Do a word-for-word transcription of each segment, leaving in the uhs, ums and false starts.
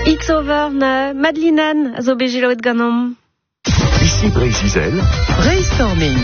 X-over na Madelinan a zo bejiloet ganom. Ici Brésil. Brainstorming.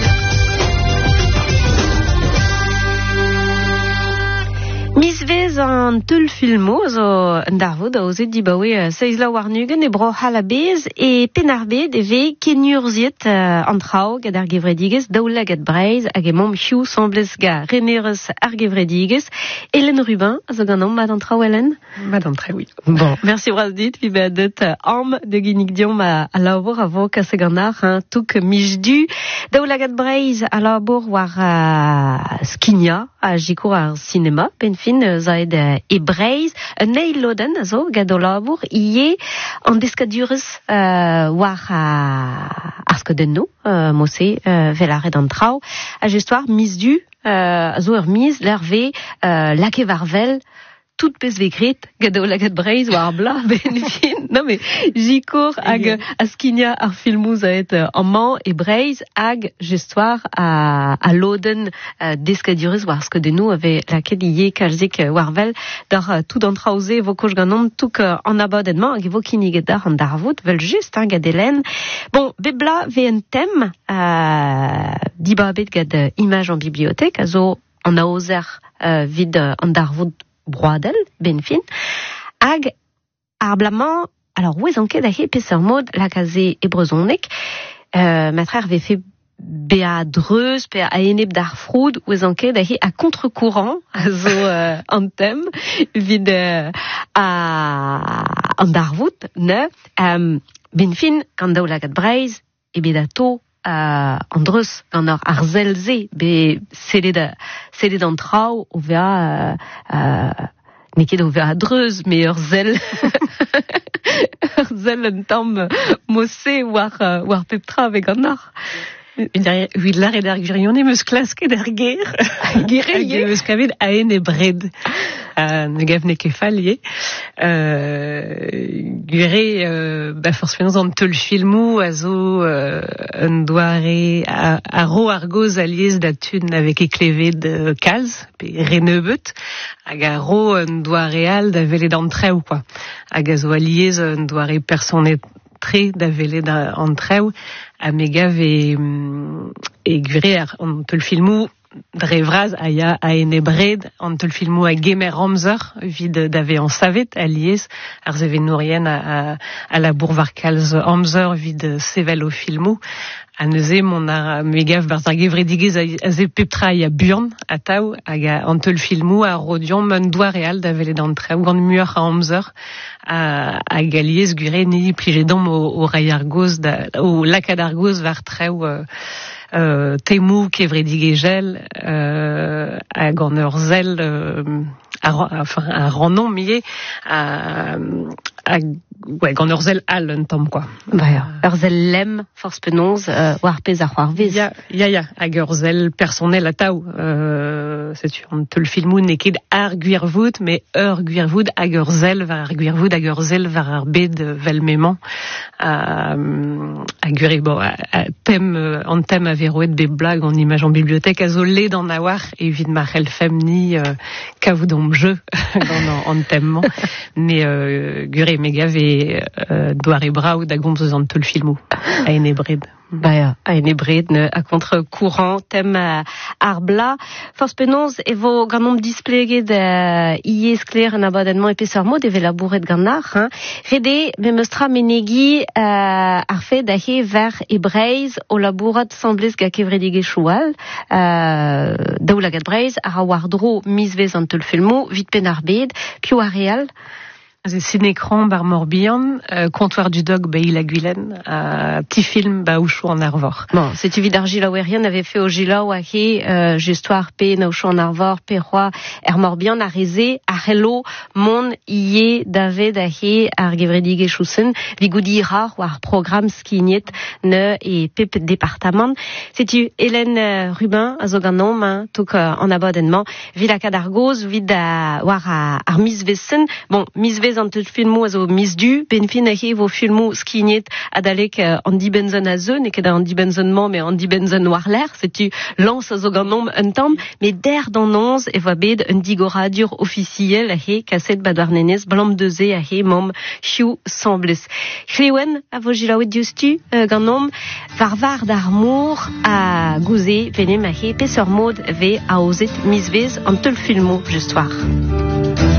Mis vez an teul filmo zo un darvod a ozet dibaoe seizla warnugen e bro halabez e penarbed e ve kenurziet uh, an traoù gad ar gevredigez daoulaget breiz hag e mom hiu semblez ga renerez ar gevredigez. Hélène Rubin a zo ganom mad an traoù Hélène? Mad an traoù, oui. Bon, merci braz dit, vi bet deut am de ginnig diom a, a laour a vo kase ganar, hein, touk mijdu. Daoulaget breiz a laour war uh, skinia a jikour ar cinema, ben fin zaed e breiz, un eil loden a zo gad o labour ie an deskadurez uh, war a ar skodenno, uh, mose uh, vel a red an traoù, a gestoir mis du uh, a zo ur miz l'erve uh, lake varvel tout pez vekret gad o laget breiz war bla ben fin. Non mais jikour hag a skinia ar filmoù zaed uh, an man e breiz hag gestoir a, a loden uh, deskadurez war skodenno ave laket ie kalzik uh, warvel dar uh, tout an traoù vo koch ganon touk uh, an abadedman hag evo kiniget dar an darvout vel just hein, gad Hélène. Bon, bebla ve un tem uh, dibabet gad uh, imaj an bibliotek a zo an aozer uh, vid uh, an darvout broadel, ben fin, hag ar blamañ, alors ouez an ket a he peseur mod la kaze e brezhonek, euh, matrer ve fe bea dreuz, pe a eneb d'ar froud, ouez an ket a he a contre-courant, a zo euh, an tem, vid euh, a an darvout, ne, um, ben fin, gant daou lagat breiz, e bet ato, Uh, an dreuz gant ar ar zelze be seled, seled an traoù o vea uh, uh, neket o vea dreuz me ur zel ur zel un tamm mosse war, uh, war pep tra veg an ar. Vid lare d'ar gurionne meus klasket er ger. Gere ie. Meus kavet a en e bred. Uh, ne gav ne kefal ie. Uh, gure, uh, ba forcément an teul filmou a zo uh, un doare a, a ro ar goz aliez da tun avec e klevet uh, kalz, pe renebeut, hag a ro un doare al da velet an traoù, quoi. Hag a zo aliez un doare personet tre da velet an traoù, a me gav e, e gure ar an teul filmou dre vraz a ya a en e bred an teul filmou a gemer amzer vid d'ave an savet aliez ar zeve nourien a, a, a la bourvar kalz amzer vid sevel o filmou a neuze mon a me gav bar ar gevredigez a ze peptra a buan a taou hag an teul filmou a rodion un doare al da velet an traoù gant muur a amzer a, a galiez gure ni plijedom o, o rai ar goz da, o lakad ar goz var traoù uh, Uh, temou kevredigegel euh, a gant ur zel euh, a, a, enfin, a rannon mié a, a ouais, gant ur zel al un tamm, quoi. Ba ya, ur zel lem force penonz uh, war pez ar c'hoar vez. Ya, ya, ya, hag ur zel personnel a taou. Euh, setu an teul filmou neket ar gwirvoud, me ur gwirvoud hag ur zel var ar gwirvoud hag ur zel var ar bed vel memant. Uh, a gure, bon, a, a tem, uh, an tem a veroet be blag an imaj an bibliotek a zo led an a war evit ma c'hellfem ni uh, kavout an jeu gant an, an temman. Me uh, gure me gav e uh, doare braoù da gomz eus an teul filmou a en e bred. Ba ya, a en e bred ne a contre-courant tem uh, ar bla. Force penonz evo ganom displeget uh, ie skler an abadedman e peseur mod eve labouret gant ar. Hein. Rede, me meustra menegi uh, ar fe da he ver e breiz o labourat semblez ga kevredige choual. Uh, daou lagat breiz ar a war dro mis vez an teul filmou, vit pen ar bed, piou ar real. C'est Cinécran bar Morbihan, euh, Comptoir du Dog ba il a Guilen, euh, petit film ba ouchou en arvor. Bon, c'est tu vid ar gilaouerien avait fait au gilaou a he euh, gestoir pe na ouchou en arvor pe roi er Morbihan a reze a hello mon ie david a he ar gevredige chousen vigoudi rar war programme skignet ne et pep département. C'est tu Hélène Rubin a zo ganom hein, touk euh, en abonnement vilaka d'argoz vid a war a ar mis vesen. Bon, mis vesen vez an teut filmou a zo mis du, ben fin a he vo filmou skignet adalek uh, an di benzon a zeun, e ket an di benzon man, me an di benzon war l'air, setu lans a zo ganom un tamm, me der dan nonz e va bet un digoradur officiel a he kaset bad war nenez, blam deze a he mom chiou sembles. Chlewen a vo jilaouet diustu uh, ganom, var var d'armour a gouze venem a he peseur mod ve a ozet mis vez an teul filmou just war.